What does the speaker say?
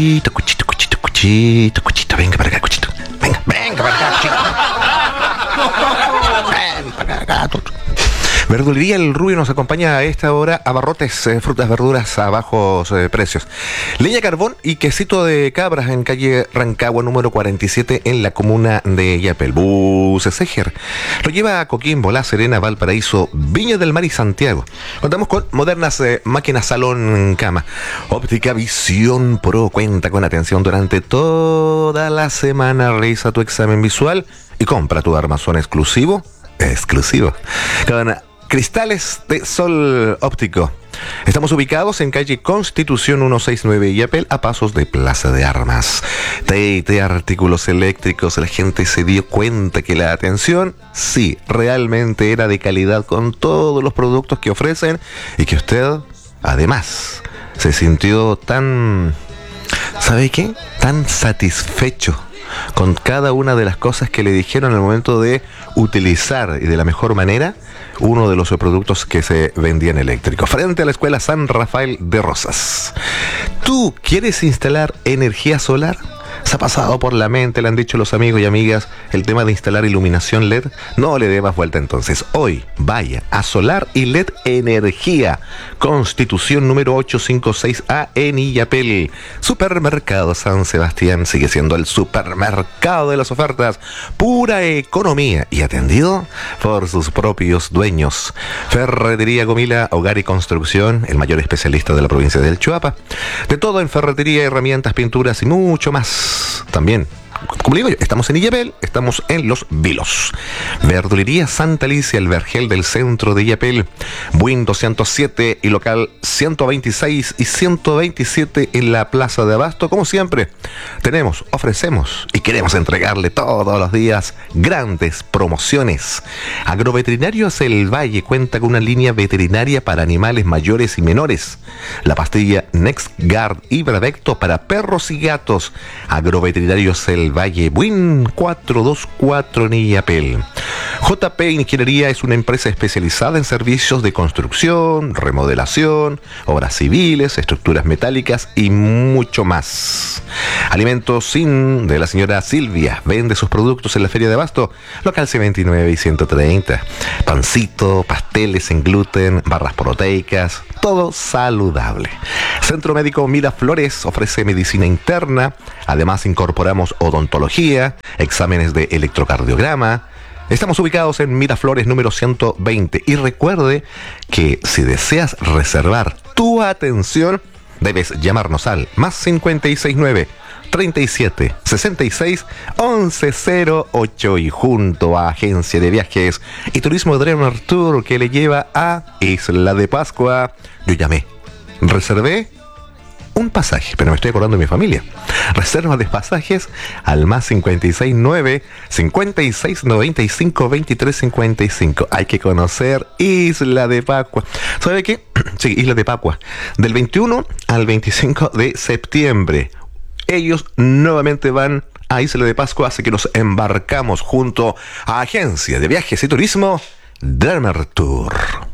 Cuchito, cuchito, cuchito, cuchito, venga para acá, cuchito. Venga, venga para acá, cuchito. Ven para acá, gato. Verdulería El Rubio nos acompaña a esta hora. Abarrotes, frutas, verduras a bajos precios. Leña, carbón y quesito de cabras en calle Rancagua número 47 en la comuna de Illapel. Buses Eger lo lleva a Coquimbo, La Serena, Valparaíso, Viña del Mar y Santiago. Contamos con modernas máquinas salón cama. Óptica Visión Pro cuenta con atención durante toda la semana. Realiza tu examen visual y compra tu armazón exclusivo con cristales de sol óptico. Estamos ubicados en calle Constitución 169 Illapel, a pasos de Plaza de Armas. TIT Artículos Eléctricos. La gente se dio cuenta que la atención, sí, realmente era de calidad con todos los productos que ofrecen y que usted, además, se sintió tan, ¿sabe qué? Tan satisfecho con cada una de las cosas que le dijeron al momento de utilizar y de la mejor manera uno de los productos que se vendían eléctricos. Frente a la Escuela San Rafael de Rosas. ¿Tú quieres instalar energía solar? ¿Se ha pasado por la mente, le han dicho los amigos y amigas, el tema de instalar iluminación LED? No le dé más vuelta entonces. Hoy vaya a Solar y LED Energía, Constitución número 856A en Illapel. Supermercado San Sebastián sigue siendo el supermercado de las ofertas. Pura economía y atendido por sus propios dueños. Ferretería Gomila, Hogar y Construcción, el mayor especialista de la provincia del Choapa. De todo en ferretería, herramientas, pinturas y mucho más. También, como digo yo, estamos en Illapel, estamos en Los Vilos. Verdulería Santa Alicia, el vergel del centro de Illapel. Buin 207 y local 126 y 127 en la Plaza de Abasto. Como siempre, tenemos, ofrecemos y queremos entregarle todos los días grandes promociones. Agroveterinarios El Valle cuenta con una línea veterinaria para animales mayores y menores. La pastilla NexGard Ibravecto para perros y gatos. Agroveterinarios El Valle, Buin 424 en Illapel. JP Ingeniería es una empresa especializada en servicios de construcción, remodelación, obras civiles, estructuras metálicas y mucho más. Alimentos Sin de la señora Silvia vende sus productos en la Feria de Abasto, local C29 y 130. Pancito, pasteles sin gluten, barras proteicas, todo saludable. Centro Médico Miraflores ofrece medicina interna, además incorporamos odontología, exámenes de electrocardiograma. Estamos ubicados en Miraflores número 120 y recuerde que si deseas reservar tu atención, debes llamarnos al más 569 37 66 1108 y junto a Agencia de Viajes y Turismo Dreamer Tour que le lleva a Isla de Pascua. Yo llamé, reservé un pasaje, pero me estoy acordando de mi familia. Reserva de pasajes al más 569 56 95 23 55. Hay que conocer Isla de Pascua. ¿Sabe qué? Sí, Isla de Pascua. Del 21 al 25 de septiembre. Ellos nuevamente van a Isla de Pascua, así que nos embarcamos junto a Agencia de Viajes y Turismo Dreamer Tour.